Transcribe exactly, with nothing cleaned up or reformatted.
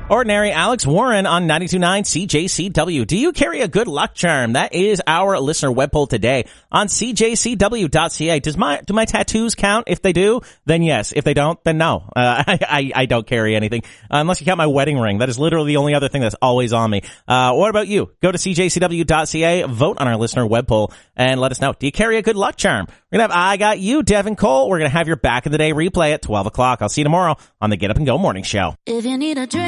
Ordinary Alex Warren on ninety-two point nine C J C W. Do you carry a good luck charm? That is our listener web poll today on C J C W dot C A. Does my, do my tattoos count? If they do, then yes. If they don't, then no. Uh, I, I, I don't carry anything. Uh, unless you count my wedding ring. That is literally the only other thing that's always on me. Uh, what about you? Go to C J C W dot C A, vote on our listener web poll, and let us know. Do you carry a good luck charm? We're gonna have I Got You, Devin Cole. We're gonna have your back in the day replay at twelve o'clock. I'll see you tomorrow on the Get Up and Go Morning Show. If you need a drink.